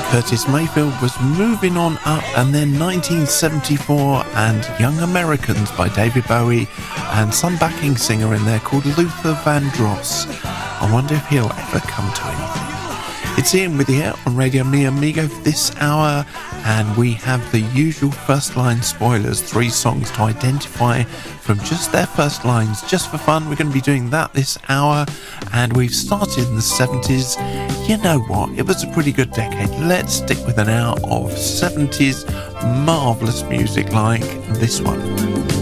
Curtis Mayfield was Moving On Up, and then 1974 and Young Americans by David Bowie, and some backing singer in there called Luther Vandross. I wonder if he'll ever come to anything. It's Ian with you here on Radio Mi Amigo for this hour, and we have the usual first line spoilers, 3 songs to identify from just their first lines, just for fun. We're going to be doing that this hour, and we've started in the 70s. You know what, it was a pretty good decade. Let's stick with an hour of 70s marvellous music like this one.